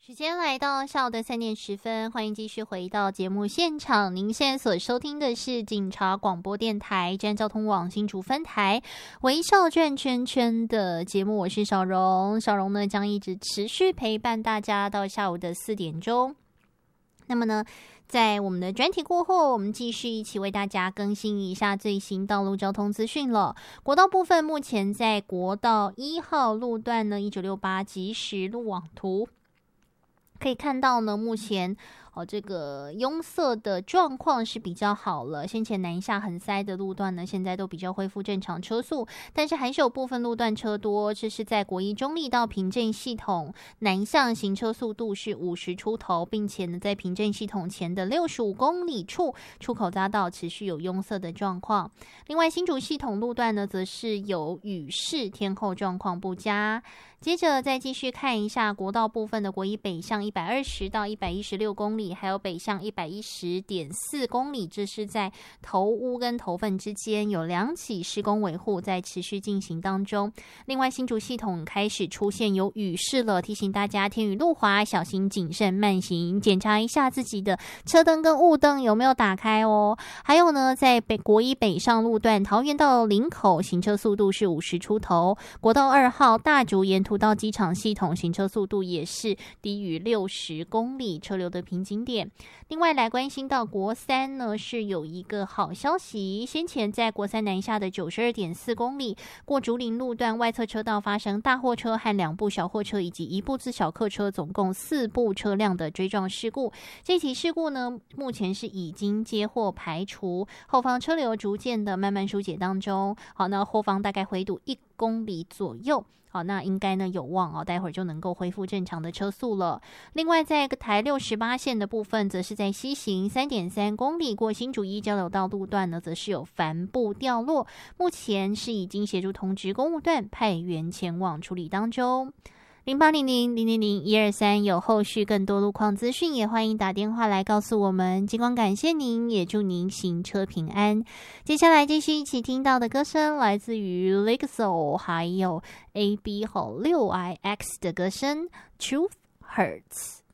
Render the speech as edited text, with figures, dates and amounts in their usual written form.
时间来到下午的3:10，欢迎继续回到节目现场。您现在所收听的是警察广播电台站交通网新竹分台微笑转圈圈的节目，我是小荣。小荣呢将一直持续陪伴大家到下午的4点钟。那么呢，在我们的专题过后，我们继续一起为大家更新一下最新道路交通资讯了。国道部分，目前在国道1号路段呢，1968即时路网图可以看到呢，目前这个拥塞的状况是比较好了。先前南下很塞的路段呢，现在都比较恢复正常车速，但是还是有部分路段车多。这是在国一中立到平镇系统南向行车速度是50出头，并且呢，在平镇系统前的65公里处出口匝道持续有拥塞的状况。另外，新竹系统路段呢，则是有雨势，天候状况不佳。接着再继续看一下国道部分的国一北向120到116公里，还有北向110.4公里，这是在头屋跟头份之间有2起施工维护在持续进行当中。另外，新竹系统开始出现有雨势了，提醒大家天雨路滑，小心谨慎慢行，检查一下自己的车灯跟雾灯有没有打开哦。还有呢，在国一北上路段桃园到林口行车速度是50出头，国道2号大竹沿途到机场系统行车速度也是低于60公里，车流的瓶颈点。另外来关心到国3呢，是有一个好消息，先前在国3南下的92.4公里过竹林路段外侧车道发生大货车和2部小货车以及1部自小客车，总共4部车辆的追撞事故。这起事故呢，目前是已经接获排除，后方车流逐渐的慢慢疏解当中。好，那后方大概回堵1公里左右。好，那应该呢有望待会儿就能够恢复正常的车速了。另外，在台618线的部分，则是在西行3.3公里过新竹一交流道路段呢，则是有帆布掉落，目前是已经协助通知公务段派员前往处理当中。0800-000-123有后续更多路况资讯，也欢迎打电话来告诉我们。尽管感谢您，也祝您行车平安。接下来继续一起听到的歌声，来自于 Lexo 还有 AB 和6IX 的歌声 Truth Hurts。